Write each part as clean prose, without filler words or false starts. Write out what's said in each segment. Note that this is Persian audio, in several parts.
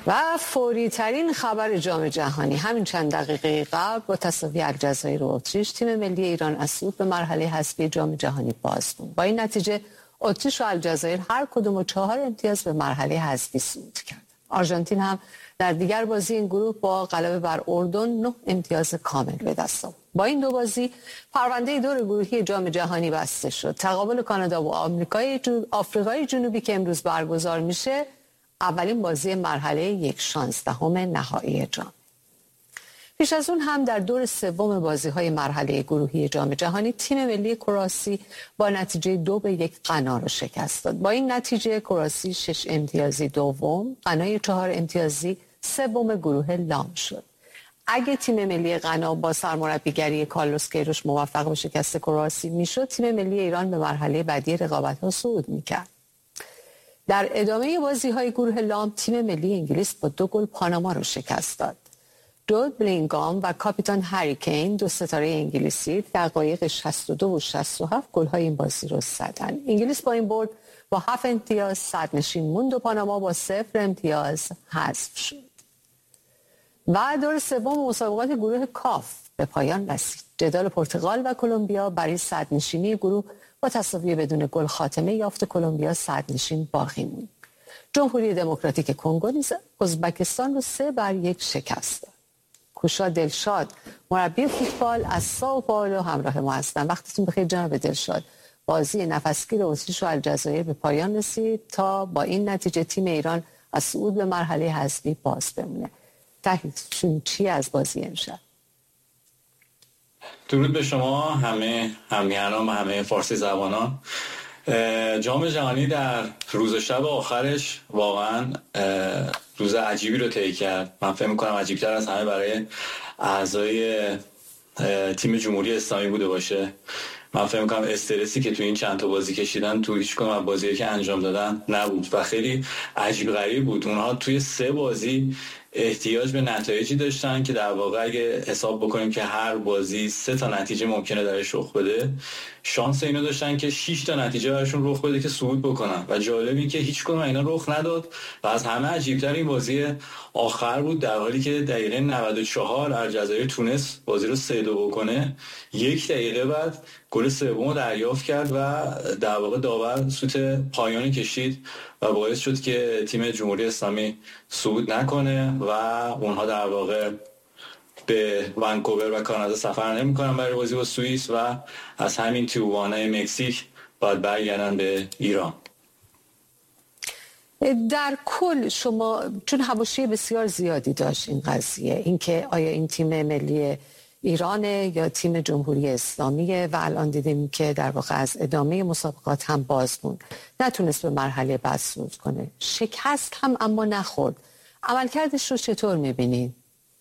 و فوری ترین خبر جام جهانی همین چند دقیقه قبل با تساوی الجزایر و اتریش تیم ملی ایران از صعود به مرحله حذفی جام جهانی باز بود. با این نتیجه اتریش و الجزایر هر کدوم 4 امتیاز به مرحله حذفی صعود کرد. آرژانتین هم در دیگر بازی این گروه با غلبه بر اردن 9 امتیاز کامل به دست آورد. با این دو بازی پرونده دور گروهی جام جهانی بسته شد. تقابل کانادا و آفریقای جنوبی که امروز برگزار میشه اولین بازی مرحله 1/16 نهایی جام. پیش از اون هم در دور سوم بازی‌های مرحله گروهی جام جهانی تیم ملی کرواسی با نتیجه 2-1 غنا را شکست داد. با این نتیجه کرواسی 6 امتیازی دوم، غنا 4 امتیازی سوم گروه لام شد. اگه تیم ملی غنا با سرمربیگری کارلوس کیروش موفق به شکست کرواسی میشد، تیم ملی ایران به مرحله بعدی رقابت‌ها صعود می‌کرد. در ادامه بازی‌های گروه لام تیم ملی انگلیس با 2 گل پاناما را شکست داد. جود بلینگام و کاپیتان هری کین، 2 ستاره انگلیسی، دقایق 62 و 67 گل‌های این بازی را زدند. انگلیس با این برد با 7 امتیاز صدرنشین موند و پاناما با 0 امتیاز حذف شد. و دور سوم مسابقات گروه کاف به پایان رسید. جدال پرتغال و کلمبیا برای صدرنشینی گروه با تساوی بدون گل خاتمه یافت. کلمبیا صدرنشین باقی موند. جمهوری دموکراتیک کنگو نیز ازبکستان رو 3-1 شکست داد. کوشا دلشاد مربی فوتبال از سائو پائولو همراه ما هستن. وقتتون بخیر جناب دلشاد. بازی نفسگیر اتریش و الجزایر به پایان رسید تا با این نتیجه تیم ایران از صعود به مرحله حذفی باز بمونه. تحلیلتون چی از بازی امشب؟ درود به شما همه همیهنان و همه فارسی زبانان. جام جهانی در روز و شب آخرش واقعا روز عجیبی رو طی کرد. من فکر می‌کنم عجیب‌تر از همه برای اعضای تیم جمهوری اسلامی بوده باشه. من فکر می‌کنم استرسی که تو این چند تا بازی کشیدن تو هیچ کدوم از بازی‌هایی که انجام دادن نبود و خیلی عجیب غریب بود. اونها توی 3 بازی احتیاج به نتایجی داشتن که در واقع اگه حساب بکنیم که هر بازی 3 تا نتیجه ممکنه درش رخ بده، شانس اینو داشتن که 6 تا نتیجه براشون رخ بده که صعود بکنن و جالب این که هیچ کدوم اینا رخ نداد و از همه عجیب‌تر این بازی آخر بود، در حالی که دقیقه 94 الجزایر تونست بازی رو 3-2 بکنه. 1 دقیقه بعد گل سوم دریافت کرد و در واقع داور سوت پایانی کشید و باعث شد که تیم جمهوری اسلامی صعود نکنه و اونها در واقع به ونکوور و کانادا سفر نمی‌کنن برای بازی با سوئیس و از همین تیوانا مکزیک باید برگردن به ایران. در کل شما چون حواشی بسیار زیادی داشت این قضیه، اینکه آیا این تیم ملی ایرانه یا تیم جمهوری اسلامیه و الان دیدیم که در واقع از ادامه مسابقات هم باز موند، نتونست به مرحله بعد صعود کنه، شکست هم اما نخورد. عملکردش رو چطور می‌بینید؟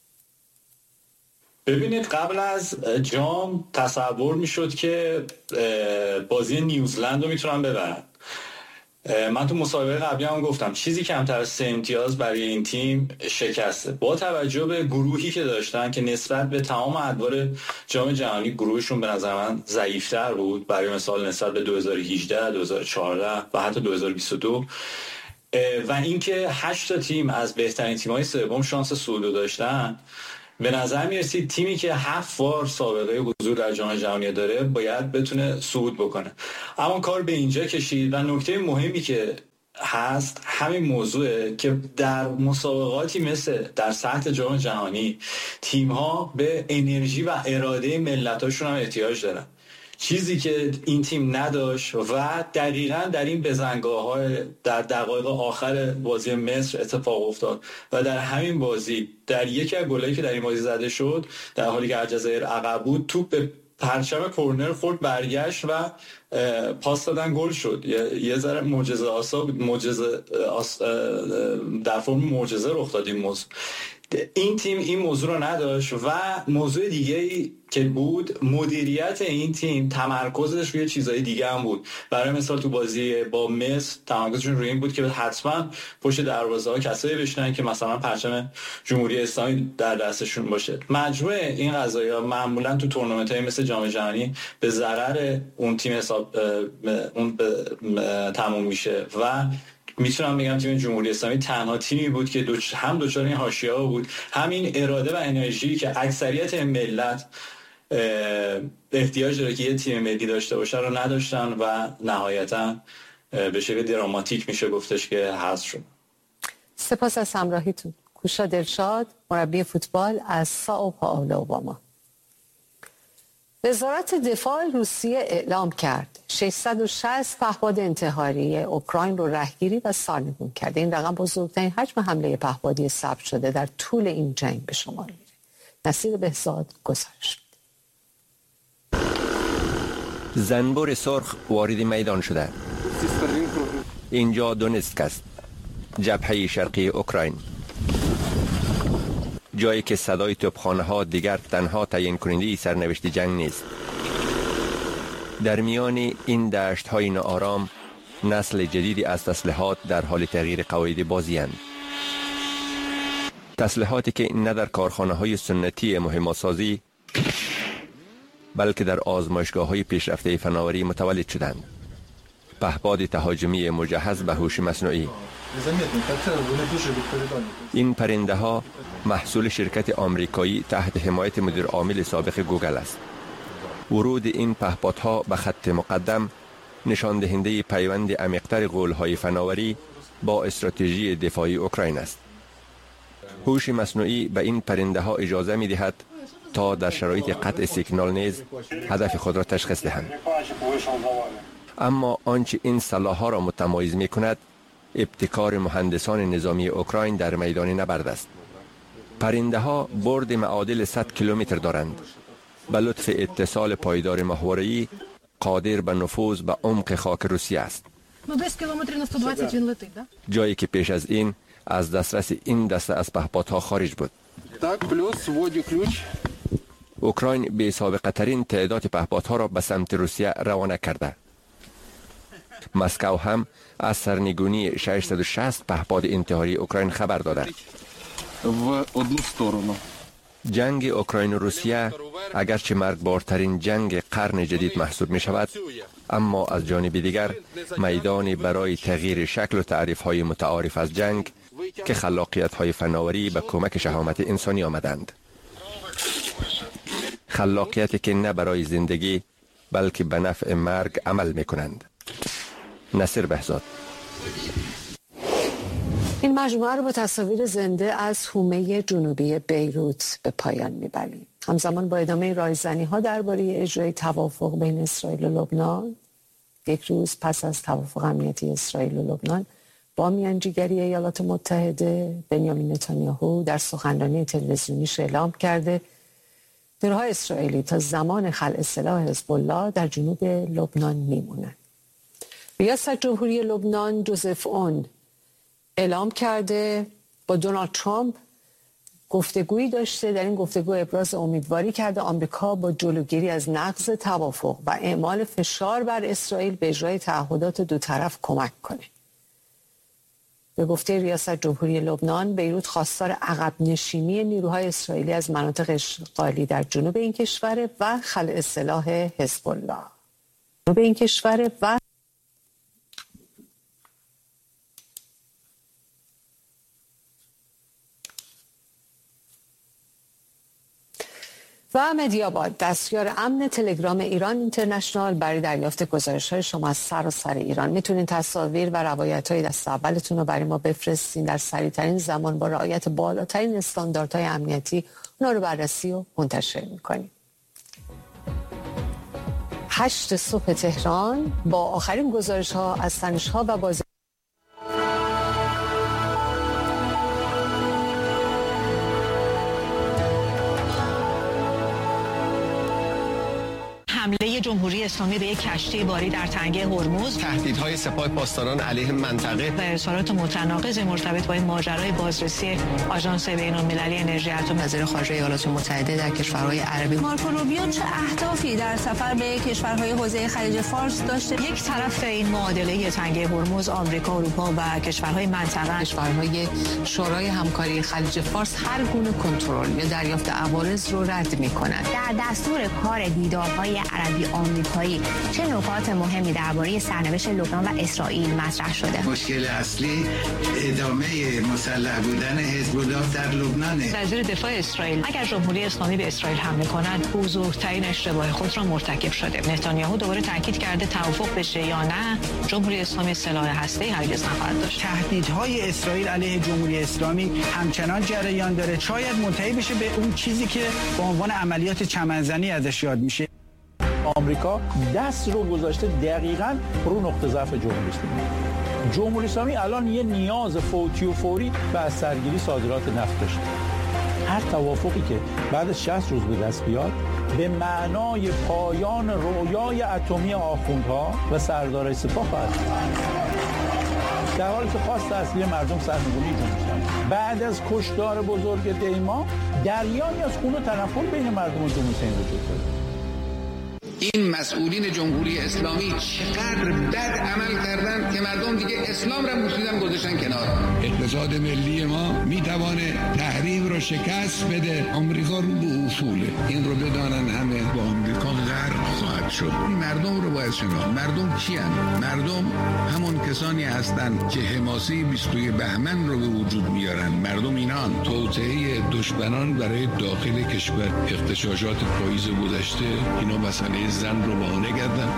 ببینید قبل از جام تصور میشد که بازی نیوزلند رو میتونن ببرن. من تو مسابقه قبلی هم گفتم چیزی کمتر از 3 امتیاز برای این تیم شکسته. با توجه به گروهی که داشتن که نسبت به تمام ادوار جام جهانی گروهشون به نظر من ضعیف‌تر بود، برای مثال نسبت به 2018 2014 و حتی 2022 و اینکه 8 تا تیم از بهترین تیم‌های سوم شانس صعود داشتن، به نظر میرسید تیمی که 7 بار سابقه حضور در جام جهانی داره باید بتونه صعود بکنه. اما کار به اینجا کشید و نکته مهمی که هست همین موضوعه که در مسابقاتی مثل در سطح جام جهانی تیم‌ها به انرژی و اراده ملت‌هاشون هم احتیاج دارن، چیزی که این تیم نداشت و دقیقاً در این بزنگاه‌های در دقایق آخر بازی مصر اتفاق افتاد و در همین بازی در یکی از گلایی که در این بازی زده شد در حالی که الجزایر عقب بود، توپ به پرچم کورنر خورد، برگشت و پاس دادن گل شد. یه ذره معجزه آسا بود، در فرم معجزه رخ داد این موضوع. این تیم این موضوع رو نداشت و موضوع دیگه‌ای که بود مدیریت این تیم تمرکزش روی چیزهای دیگه هم بود. برای مثال تو بازی با مصر تمرکزشون روی این بود که حتما پشت دروازه‌ها کسایی بشینن که مثلا پرچم جمهوری اسلامی در دستشون باشه. مجموع این قضايا معمولا تو تورنمنت‌های مثل جام جهانی به ضرر اون تیم حساب اون تموم میشه و میتونم بگم تیم جمهوری اسلامی تنها تیمی بود که هم دچار این حاشیه‌ها بود، همین اراده و انرژی که اکثریت ملت احتیاج داره که یه تیم ملی داشته باشه رو نداشتن و نهایتاً به شکل دراماتیک میشه گفتش که حذف شد. سپاس از همراهیتون. کوشا دلشاد، مربی فوتبال از سائو پائولو اوباما. وزارت دفاع روسیه اعلام کرد 660 پهپاد انتحاری اوکراین رو رهگیری و سرنگون کرده. این رقم بزرگترین حجم حمله پهپادی ثبت شده در طول این جنگ به شمار میره. نصیر بهزاد گزارش میده. زنبور سرخ وارد میدان شده. اینجا دونتسک است، جبهه شرقی اوکراین، جایی که صدای توپخانه ها دیگر تنها تعیین کننده سرنوشت جنگ نیست. در میان این دشت های ناآرام نسل جدیدی از تسلیحات در حال تغییر قواعد بازی اند. تسلیحاتی که نه در کارخانه های سنتی مهماسازی بلکه در آزمایشگاه های پیشرفته فناوری متولد شدند. پهپاد تهاجمی مجهز به هوش مصنوعی. این پرنده ها محصول شرکت آمریکایی تحت حمایت مدیر عامل سابق گوگل است. ورود این پهپادها به خط مقدم نشان دهنده پیوند عمیق‌تر غول‌های فناوری با استراتژی دفاعی اوکراین است. هوش مصنوعی به این پرنده ها اجازه می دهد تا در شرایط قطع سیگنال نیز هدف خود را تشخیص دهند. اما آنچه این سلاح‌ها را متمایز می کند ابتکار مهندسان نظامی اوکراین در میدان نبرد است. پرنده ها برد معادل 100 کیلومتر دارند. به لطف اتصال پایدار ماهواره‌ای قادر به نفوذ به عمق خاک روسیه است. جایی که پیش از این از دسترس این دسته از پهپادها خارج بود. اوکراین به سابقه ترین تعداد پهپادها را به سمت روسیه روانه کرده. مسکو هم از سرنگونی 660 پهپاد انتحاری اوکراین خبر داده. جنگ اوکراین و روسیه اگرچه مرگبارترین جنگ قرن جدید محسوب می شود، اما از جانب دیگر میدانی برای تغییر شکل و تعریف های متعارف از جنگ که خلاقیت های فناوری به کمک شهامت انسانی آمدند. خلاقیتی که نه برای زندگی بلکه به نفع مرگ عمل می کنند. نصیر بهزاد. این مجموعه رو با تصاویر زنده از حومه جنوبی بیروت به پایان میبریم. همزمان با ادامه رایزنی ها درباره اجرای توافق بین اسرائیل و لبنان، یک روز پس از توافق امنیتی اسرائیل و لبنان با میانجیگری ایالات متحده، بنیامین نتانیاهو در سخنرانی تلویزیونیش اعلام کرده نیروهای اسرائیلی تا زمان خلع سلاح حزب الله در جنوب لبنان میمونند. ریاست جمهوری لبنان جوزف اون اعلام کرده با دونالد ترامپ گفتگویی داشته. در این گفتگو ابراز امیدواری کرده آمریکا با جلوگیری از نقض توافق و اعمال فشار بر اسرائیل به اجرای تعهدات دو طرف کمک کنه. به گفته ریاست جمهوری لبنان، بیروت خواستار عقب نشینی نیروهای اسرائیلی از مناطق اشغالی در جنوب این کشور و خلع سلاح حزب الله. جنوب این کشور و مدیاباد، دستیار امن تلگرام ایران اینترنشنال، برای دریافت گزارش‌های شما از سراسر ایران میتونین تصاویر و روایت‌های دست اولتون رو برای ما بفرستین. در سریع‌ترین زمان با رعایت بالاترین استانداردهای امنیتی اونا رو بررسی و منتشر می‌کنیم. 8 صبح تهران با آخرین گزارش‌ها از تنش‌ها و بازی حمله جمهوری اسلامی به یک کشتی باری در تنگه هرمز، تهدیدهای سپاه پاسداران علیه منطقه و ارسالات متناقض مرتبط با این ماجرای بازرسی آژانس بین‌المللی انرژی اتم. وزیر خارجه ایالات متحده در کشورهای عربی مارکو روبیو چه اهدافی در سفر به کشورهای حوزه خلیج فارس داشته؟ یک طرف این معادله تنگه هرمز آمریکا، اروپا و کشورهای منطقه، کشورهای شورای همکاری خلیج فارس هر گونه کنترل یا دریافت عوارض رو رد می‌کنند. در دستور کار دیدارهای عربی آمریکایی چه نکات مهمی درباره سرنوشت لبنان و اسرائیل مطرح شده؟ مشکل اصلی ادامه مسلح بودن حزب الله در لبنان. وزیر دفاع اسرائیل اگر جمهوری اسلامی به اسرائیل حمله کند بزرگترین اشتباه خود را مرتکب شده. نتانیاهو دوباره تاکید کرده توافق بشه یا نه جمهوری اسلامی سلاح هسته‌ای هرگز نخواهد داشت. تهدیدهای اسرائیل علیه جمهوری اسلامی همچنان جریان داره. شاید منتهی بشه به اون چیزی که به عنوان عملیات چمنزنی ازش یاد میشه. آمریکا دست رو گذاشته دقیقاً رو نقطه ضعف جمهوری اسلامی. جمهوری اسلامی الان یه نیاز فوتی و فوری به از سرگیری صادرات نفت داشته. هر توافقی که بعد از 60 روز به دست بیاد به معنای پایان رویای اتمی آخوندها و سردارای سپاه خواهد بود. در حالی که خواست اصلی مردم سرنگونی جمهوری اسلامی. بعد از کشتار بزرگ دیما دریانی از خون و تنفر بین مردم و جمهوری اسلامی وجود داره. این مسئولین جمهوری اسلامی چقدر بد عمل کردن که مردم دیگه اسلام را مسلم گذاشتن کنار. اقتصاد ملی ما میتوانه تحریم رو شکست بده. آمریکا رو به اصوله این رو بدانن همه با آمریکا غرق خواهد شد. مردم رو باید شناخت. مردم کیان؟ مردم همون کسانی هستند که حماسه 20 بهمن رو به وجود میارن. مردم اینان. توطئه دشمنان برای داخل کشور، اغتشاشات پاییز گذشته، اینا مسئله زن رو بهانه کردن.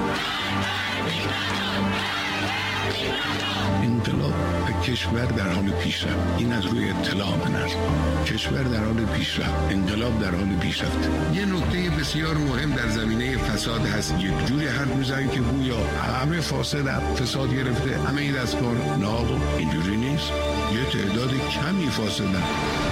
انقلاب و کشور در حال پیشرفت. این از روی اطلاع من است. کشور در حال پیشرفت، انقلاب در حال پیشرفت. یه نکته بسیار مهم در زمینه فساد هست. یک جوری حرف میزنید که گویا همه فاسد فساد گرفته، همه این دستگاه. نه، اینجوری نیست. یه تعداد کمی فاسدن.